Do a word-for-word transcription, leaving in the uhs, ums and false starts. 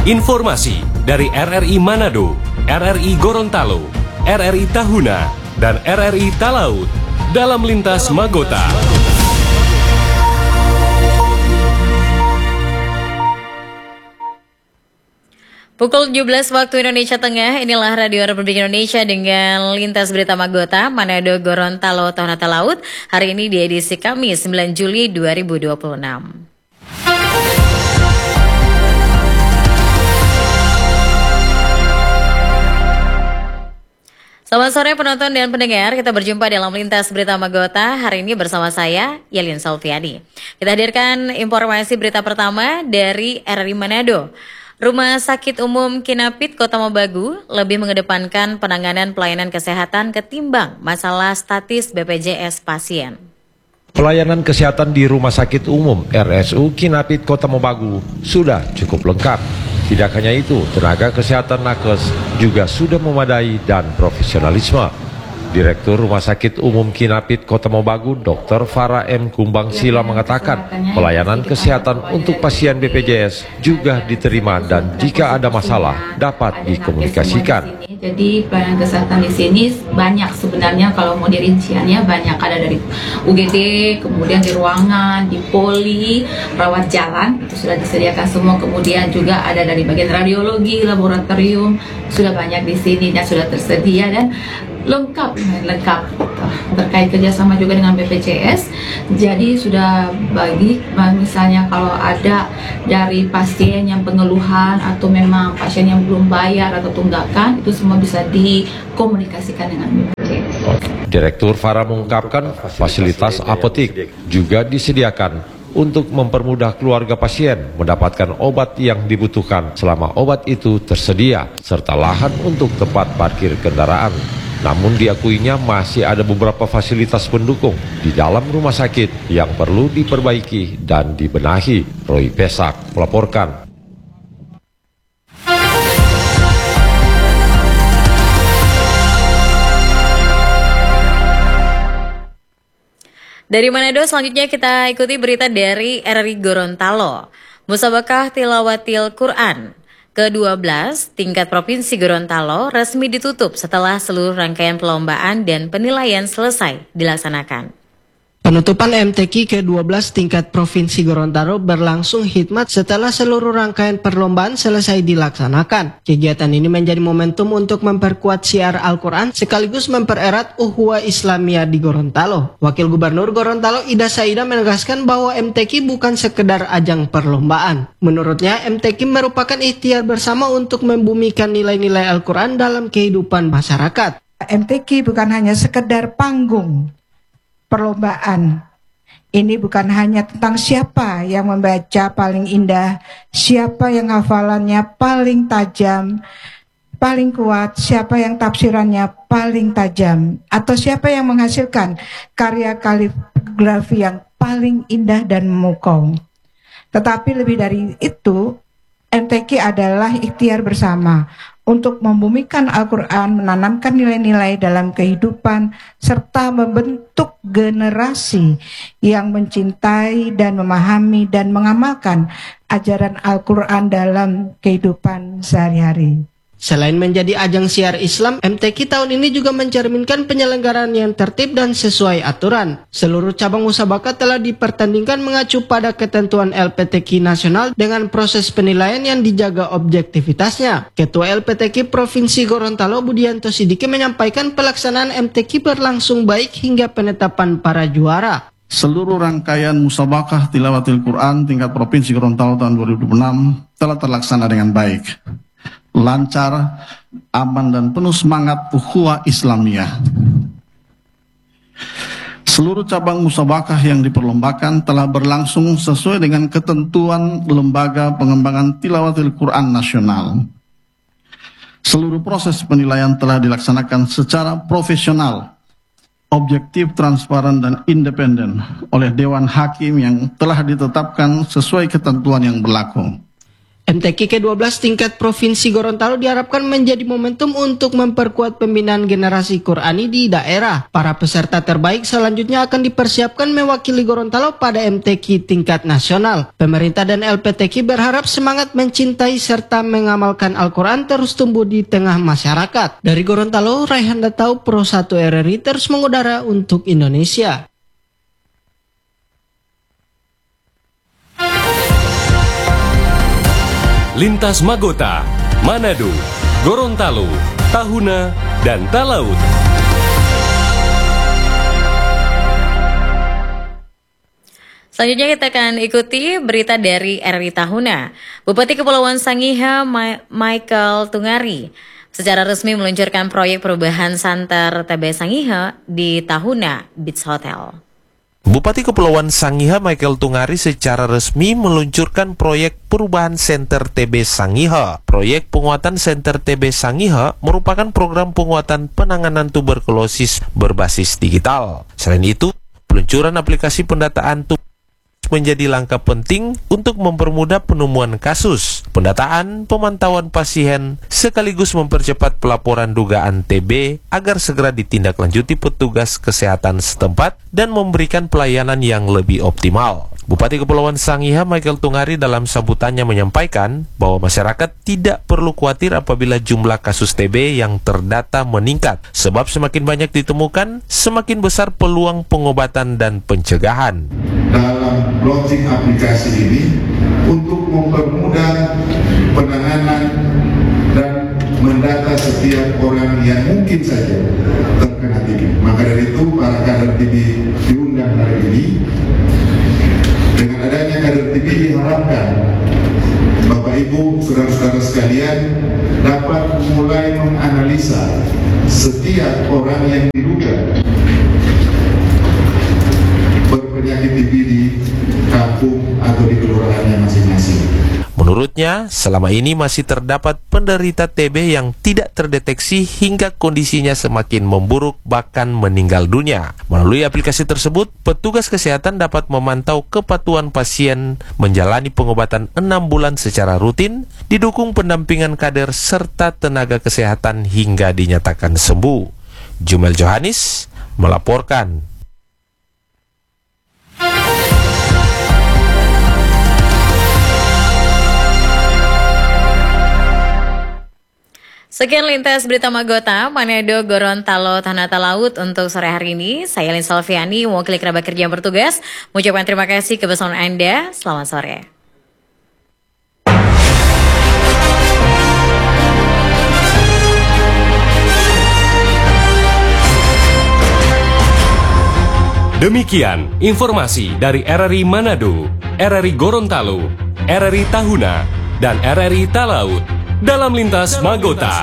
Informasi dari R R I Manado, R R I Gorontalo, R R I Tahuna, dan R R I Talaut dalam Lintas Magota. Pukul tujuh belas waktu Indonesia Tengah, inilah Radio Republik Indonesia dengan Lintas Berita Magota, Manado, Gorontalo, Tahuna, Talaut. Hari ini di edisi Kamis sembilan Juli dua ribu dua puluh enam. Selamat sore penonton dan pendengar, kita berjumpa dalam Lintas Berita Magota. Hari ini bersama saya, Yelin Salviani. Kita hadirkan informasi berita pertama dari R R I Manado. Rumah Sakit Umum Kinapit Kota Mobagu lebih mengedepankan penanganan pelayanan kesehatan ketimbang masalah statis B P J S pasien. Pelayanan kesehatan di Rumah Sakit Umum R S U Kinapit Kota Mobagu sudah cukup lengkap. Tidak hanya itu, tenaga kesehatan nakes juga sudah memadai dan profesionalisme. Direktur Rumah Sakit Umum Kinapit Kota Mobagu, Dokter Farah M. Kumbang Sila mengatakan, pelayanan kesehatan untuk pasien B P J S juga diterima dan jika ada masalah dapat dikomunikasikan. Jadi pelayanan kesehatan di sini banyak sebenarnya, kalau mau dirinciannya banyak, ada dari U G D, kemudian di ruangan, di poli, rawat jalan itu sudah disediakan semua, kemudian juga ada dari bagian radiologi, laboratorium sudah banyak di sini dan sudah tersedia dan lengkap lengkap terkait kerjasama juga dengan B P J S. Jadi sudah bagi misalnya kalau ada dari pasien yang pengeluhan atau memang pasien yang belum bayar atau tunggakan, itu semua bisa dikomunikasikan dengan B P J S. Direktur Farah mengungkapkan fasilitas apotik juga disediakan untuk mempermudah keluarga pasien mendapatkan obat yang dibutuhkan selama obat itu tersedia, serta lahan untuk tempat parkir kendaraan. Namun diakuinya masih ada beberapa fasilitas pendukung di dalam rumah sakit yang perlu diperbaiki dan dibenahi. Roy Pesak melaporkan. Dari Manado selanjutnya kita ikuti berita dari R R I Gorontalo. Musabakah Tilawatil Quran ke dua belas tingkat Provinsi Gorontalo resmi ditutup setelah seluruh rangkaian perlombaan dan penilaian selesai dilaksanakan. Penutupan M T Q ke dua belas tingkat Provinsi Gorontalo berlangsung hikmat setelah seluruh rangkaian perlombaan selesai dilaksanakan. Kegiatan ini menjadi momentum untuk memperkuat syiar Al-Quran sekaligus mempererat ukhuwah Islamiyah di Gorontalo. Wakil Gubernur Gorontalo Ida Saida menegaskan bahwa M T Q bukan sekedar ajang perlombaan. Menurutnya M T Q merupakan ikhtiar bersama untuk membumikan nilai-nilai Al-Quran dalam kehidupan masyarakat. M T Q bukan hanya sekedar panggung perlombaan. Ini bukan hanya tentang siapa yang membaca paling indah, siapa yang hafalannya paling tajam, paling kuat, siapa yang tafsirannya paling tajam, atau siapa yang menghasilkan karya kaligrafi yang paling indah dan memukau. Tetapi lebih dari itu, M T Q adalah ikhtiar bersama untuk membumikan Al-Quran, menanamkan nilai-nilai dalam kehidupan, serta membentuk generasi yang mencintai dan memahami dan mengamalkan ajaran Al-Quran dalam kehidupan sehari-hari. Selain menjadi ajang syiar Islam, M T Q tahun ini juga mencerminkan penyelenggaraan yang tertib dan sesuai aturan. Seluruh cabang musabakah telah dipertandingkan mengacu pada ketentuan L P T Q nasional dengan proses penilaian yang dijaga objektivitasnya. Ketua L P T Q Provinsi Gorontalo Budianto Sidiki menyampaikan pelaksanaan M T Q berlangsung baik hingga penetapan para juara. Seluruh rangkaian musabakah tilawatil Quran tingkat Provinsi Gorontalo tahun dua ribu dua puluh enam telah terlaksana dengan baik, lancar, aman, dan penuh semangat ukhuwah Islamiyah. Seluruh cabang musabakah yang diperlombakan telah berlangsung sesuai dengan ketentuan Lembaga Pengembangan Tilawatil Quran Nasional. Seluruh proses penilaian telah dilaksanakan secara profesional, objektif, transparan, dan independen oleh Dewan Hakim yang telah ditetapkan sesuai ketentuan yang berlaku. M T Q ke dua belas tingkat Provinsi Gorontalo diharapkan menjadi momentum untuk memperkuat pembinaan generasi Qurani di daerah. Para peserta terbaik selanjutnya akan dipersiapkan mewakili Gorontalo pada M T Q tingkat nasional. Pemerintah dan L P T Q berharap semangat mencintai serta mengamalkan Al-Quran terus tumbuh di tengah masyarakat. Dari Gorontalo, Raihan Datau, Pro satu R R I terus mengudara untuk Indonesia. Lintas Magota, Manado, Gorontalo, Tahuna, dan Talaut. Selanjutnya kita akan ikuti berita dari R R I Tahuna. Bupati Kepulauan Sangihe Ma Michael Tungari secara resmi meluncurkan proyek perubahan Santer T B Sangihe di Tahuna Beach Hotel. Bupati Kepulauan Sangihe Michael Tungari secara resmi meluncurkan proyek perubahan Senter T B Sangihe. Proyek penguatan Senter T B Sangihe merupakan program penguatan penanganan tuberkulosis berbasis digital. Selain itu, peluncuran aplikasi pendataan tuberkulosis menjadi langkah penting untuk mempermudah penemuan kasus, pendataan, pemantauan pasien, sekaligus mempercepat pelaporan dugaan T B agar segera ditindaklanjuti petugas kesehatan setempat dan memberikan pelayanan yang lebih optimal. Bupati Kepulauan Sangihe Michael Tungari dalam sambutannya menyampaikan bahwa masyarakat tidak perlu khawatir apabila jumlah kasus T B yang terdata meningkat, sebab semakin banyak ditemukan, semakin besar peluang pengobatan dan pencegahan. Dalam launching aplikasi ini untuk mempermudah penanganan dan mendata setiap orang yang mungkin saja terkena T B. Maka dari itu para kader T B diundang hari ini. Dengan adanya kader T B diharapkan Bapak Ibu, saudara-saudara sekalian dapat mulai menganalisa setiap orang yang diduga berpenyakit T B di kampung atau di kelurahannya masing-masing. Menurutnya, selama ini masih terdapat penderita T B yang tidak terdeteksi hingga kondisinya semakin memburuk bahkan meninggal dunia. Melalui aplikasi tersebut, petugas kesehatan dapat memantau kepatuhan pasien menjalani pengobatan enam bulan secara rutin, didukung pendampingan kader serta tenaga kesehatan hingga dinyatakan sembuh. Jumel Johannes melaporkan. Sekian lintas berita Magota, Manado, Gorontalo, Tanah Talaut untuk sore hari ini. Saya Lin Salviani, mewakili kerabat kerja yang bertugas, mengucapkan terima kasih kebersamaan Anda. Selamat sore. Demikian informasi dari R R I Manado, R R I Gorontalo, R R I Tahuna, dan R R I Talaut dalam Lintas Magota.